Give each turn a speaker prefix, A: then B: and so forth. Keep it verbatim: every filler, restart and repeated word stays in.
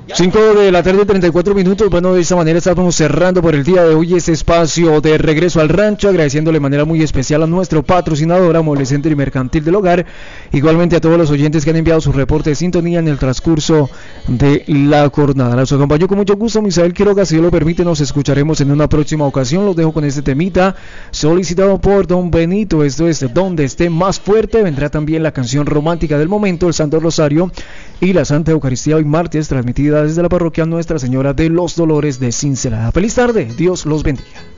A: cinco de la tarde, treinta y cuatro minutos. Bueno, de esta manera estamos cerrando por el día de hoy este espacio de Regreso al Rancho, agradeciéndole de manera muy especial a nuestro patrocinador, Amole Center y Mercantil del Hogar, igualmente a todos los oyentes que han enviado su reporte de sintonía en el transcurso de la jornada. Nos acompañó con mucho gusto Misael Quiroga, si Dios lo permite, nos escucharemos en una próxima ocasión. Los dejo con este temita solicitado por Don Benito, esto es Donde Esté Más Fuerte. Vendrá también la canción romántica del momento, el Santo Rosario y la Santa Eucaristía hoy martes, transmitida desde la parroquia Nuestra Señora de los Dolores de Cincelada. Feliz tarde, Dios los bendiga.